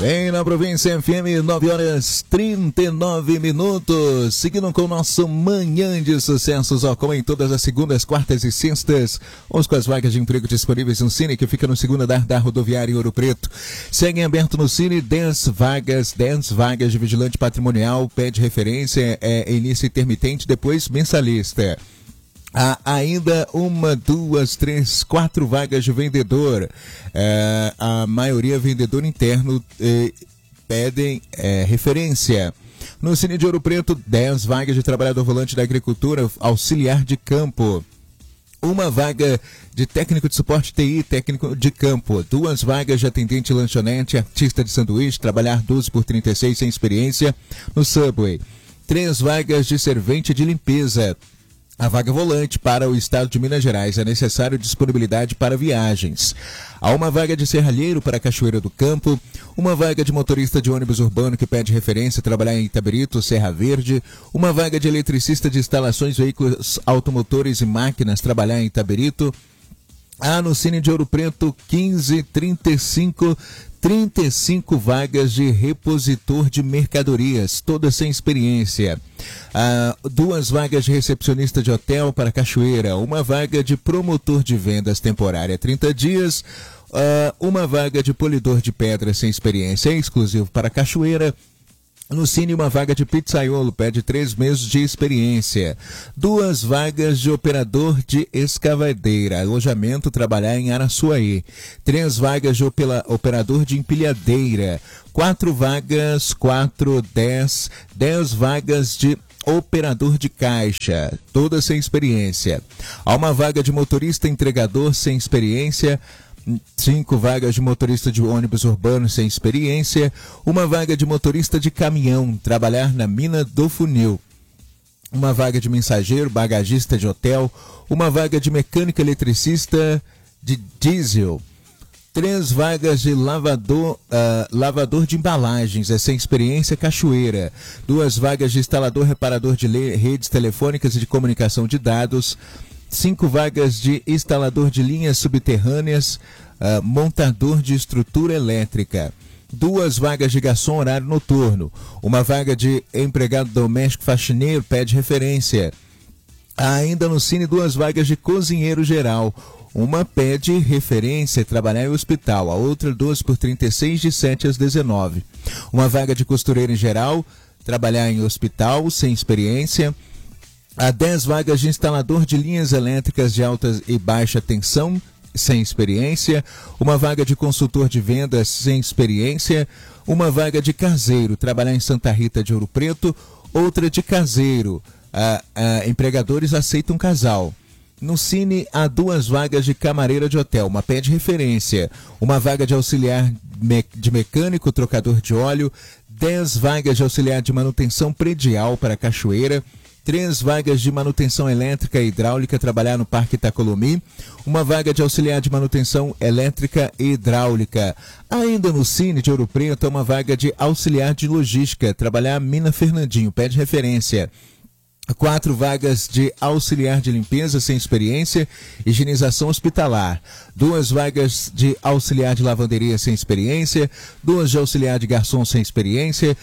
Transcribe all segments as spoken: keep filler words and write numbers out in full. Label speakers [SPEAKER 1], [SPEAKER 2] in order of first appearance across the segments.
[SPEAKER 1] Bem, na província F M, nove horas trinta e nove minutos. Seguindo com o nosso Manhã de Sucessos, ó, como em todas as segundas, quartas e sextas, vamos com as vagas de emprego disponíveis no Cine, que fica no segundo andar da rodoviária em Ouro Preto. Seguem aberto no Cine dez vagas, dez vagas de vigilante patrimonial, pede referência, é início intermitente, depois mensalista. Há ainda uma, duas, três, quatro vagas de vendedor. É, a maioria vendedor interno eh, pedem eh, referência. No Cine de Ouro Preto, dez vagas de trabalhador volante da agricultura, auxiliar de campo. Uma vaga de técnico de suporte T I, técnico de campo. Duas vagas de atendente lanchonete, artista de sanduíche, trabalhar doze por trinta e seis sem experiência no Subway. Três vagas de servente de limpeza. A vaga volante para o estado de Minas Gerais é necessário disponibilidade para viagens. Há uma vaga de serralheiro para a Cachoeira do Campo, uma vaga de motorista de ônibus urbano que pede referência trabalhar em Itabirito, Serra Verde, uma vaga de eletricista de instalações, veículos automotores e máquinas trabalhar em Itabirito. Há no Cine de Ouro Preto quinze, trinta e cinco, trinta e cinco vagas de repositor de mercadorias, todas sem experiência. Ah, duas vagas de recepcionista de hotel para Cachoeira, uma vaga de promotor de vendas temporária trinta dias, ah, uma vaga de polidor de pedra sem experiência exclusivo para Cachoeira. No Cine, uma vaga de pizzaiolo, pede três meses de experiência. Duas vagas de operador de escavadeira, alojamento, trabalhar em Araçuaí. Três vagas de opera, operador de empilhadeira. Quatro vagas, quatro, dez, dez vagas de operador de caixa, todas sem experiência. Há uma vaga de motorista entregador sem experiência. Cinco vagas de motorista de ônibus urbano sem experiência, uma vaga de motorista de caminhão, trabalhar na mina do funil, uma vaga de mensageiro, bagagista de hotel, uma vaga de mecânico eletricista de diesel, três vagas de lavador, uh, lavador de embalagens, é sem experiência, Cachoeira, duas vagas de instalador, reparador de redes telefônicas e de comunicação de dados, cinco vagas de instalador de linhas subterrâneas, uh, montador de estrutura elétrica. Duas vagas de garçom horário noturno. Uma vaga de empregado doméstico faxineiro, pede referência. Há ainda no Cine duas vagas de cozinheiro geral. Uma pede referência, trabalhar em hospital. A outra, doze por trinta e seis, de sete às dezenove. Uma vaga de costureiro em geral, trabalhar em hospital, sem experiência. Há dez vagas de instalador de linhas elétricas de alta e baixa tensão, sem experiência. Uma vaga de consultor de vendas, sem experiência. Uma vaga de caseiro, trabalhar em Santa Rita de Ouro Preto. Outra de caseiro. Ah, ah, empregadores aceitam casal. No Cine, há duas vagas de camareira de hotel, uma pede referência. Uma vaga de auxiliar de mecânico, trocador de óleo. Dez vagas de auxiliar de manutenção predial para Cachoeira. Três vagas de manutenção elétrica e hidráulica, trabalhar no Parque Itacolomi. Uma vaga de auxiliar de manutenção elétrica e hidráulica. Ainda no Cine de Ouro Preto, uma vaga de auxiliar de logística, trabalhar Mina Fernandinho, pede referência. Quatro vagas de auxiliar de limpeza sem experiência, higienização hospitalar. Duas vagas de auxiliar de lavanderia sem experiência. Duas de auxiliar de garçom sem experiência.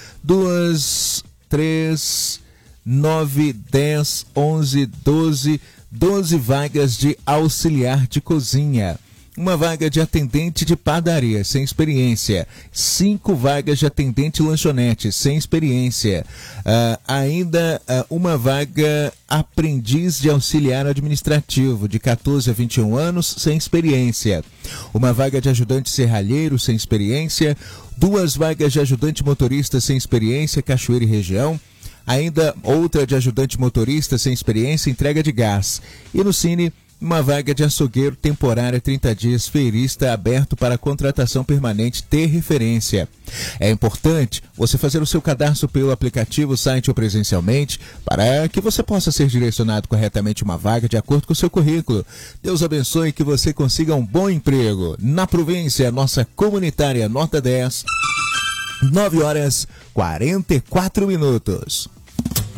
[SPEAKER 1] Duas, três... nove, dez, onze, doze, doze vagas de auxiliar de cozinha. Uma vaga de atendente de padaria, sem experiência. Cinco vagas de atendente lanchonete, sem experiência. Uh, ainda uh, uma vaga aprendiz de auxiliar administrativo, de quatorze a vinte e um anos, sem experiência. Uma vaga de ajudante serralheiro, sem experiência. Duas vagas de ajudante motorista, sem experiência, Cachoeira e região. Ainda outra de ajudante motorista sem experiência, entrega de gás. E no Cine, uma vaga de açougueiro temporária, trinta dias, feirista, aberto para contratação permanente, ter referência. É importante você fazer o seu cadastro pelo aplicativo, site ou presencialmente, para que você possa ser direcionado corretamente a uma vaga de acordo com o seu currículo. Deus abençoe que você consiga um bom emprego. Na província, nossa comunitária nota dez, nove horas quarenta e quatro minutos.